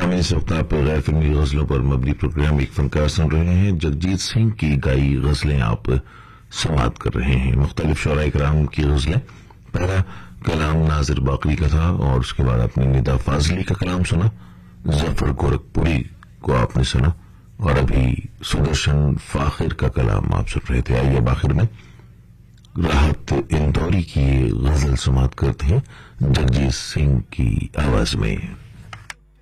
सामने इस वक्त आप गैर फिल्मी गजलों पर मबनी प्रोग्राम एक फनकार सुन रहे हैं। जगजीत सिंह की गाई गजलें आप समाअत कर रहे हैं। मुख्तलिफ शोराए कराम की गजलें। पहला कलाम नाजिर बाकरी का था और उसके बाद आपने निदा फाजली का कलाम सुना, जफर गोरखपुरी को आपने सुना और अभी सुदर्शन फाखिर का कलाम आप सुन रहे थे। आइए आखिर में राहत इंदौरी की गजल समाअत करते हैं जगजीत सिंह की आवाज में।